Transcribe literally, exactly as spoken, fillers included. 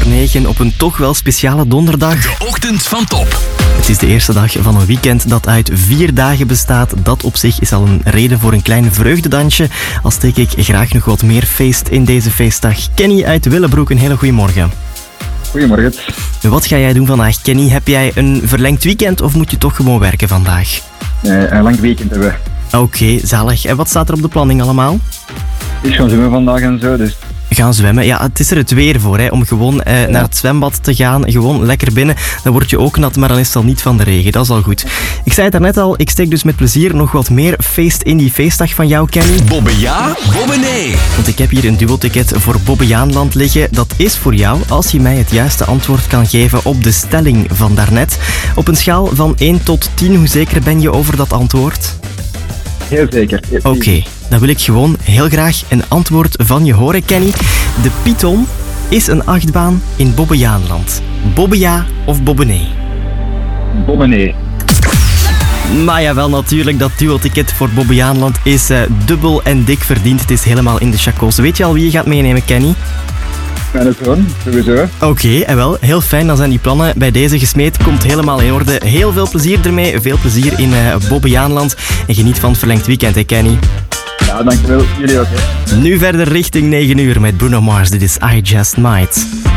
negen op een toch wel speciale donderdag. De ochtend van Top. Het is de eerste dag van een weekend dat uit vier dagen bestaat. Dat op zich is al een reden voor een klein vreugdedansje. Al steek ik graag nog wat meer feest in deze feestdag. Kenny uit Willebroek, een hele goede morgen. Goedemorgen. Wat ga jij doen vandaag, Kenny? Heb jij een verlengd weekend of moet je toch gewoon werken vandaag? Uh, een lang weekend hebben we. Oké, okay, zalig. En wat staat er op de planning allemaal? Ik ga zwemmen vandaag en zo, dus... Gaan zwemmen. Ja, het is er het weer voor, hè, om gewoon eh, naar het zwembad te gaan. Gewoon lekker binnen. Dan word je ook nat, maar dan is het al niet van de regen. Dat is al goed. Ik zei het daarnet al, ik steek dus met plezier nog wat meer feest in die feestdag van jou, Kenny. Bobbe ja, Bobbe nee. Want ik heb hier een duo-ticket voor Bobbejaanland liggen. Dat is voor jou als je mij het juiste antwoord kan geven op de stelling van daarnet. Op een schaal van één tot tien, hoe zeker ben je over dat antwoord? Heel zeker. Oké, okay, dan wil ik gewoon heel graag een antwoord van je horen, Kenny. De Python is een achtbaan in Bobbejaanland. Bobbe ja of Bobbe nee? Bobbe nee. Maar jawel, natuurlijk, dat duo-ticket voor Bobbejaanland is uh, dubbel en dik verdiend. Het is helemaal in de chacos. Weet je al wie je gaat meenemen, Kenny? Mijn zoon, sowieso. Oké, okay, en wel, heel fijn. Dan zijn die plannen bij deze gesmeed. Komt helemaal in orde. Heel veel plezier ermee. Veel plezier in uh, Bobbejaanland. En geniet van het verlengd weekend, hè, Kenny? Ja, dankjewel. Jullie ook, hè. Nu verder richting negen uur met Bruno Mars. Dit is I Just Might.